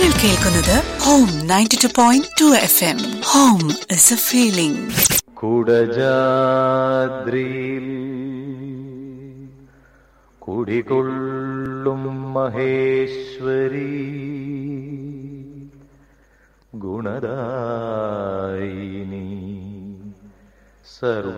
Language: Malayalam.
നിങ്ങൾ കേൾക്കുന്നത് home 92.2 FM. Home is A feeling. കുടജാദ്രിയിൽ കുടികൊള്ളും Maheshwari ഗുണദായിനി സർവ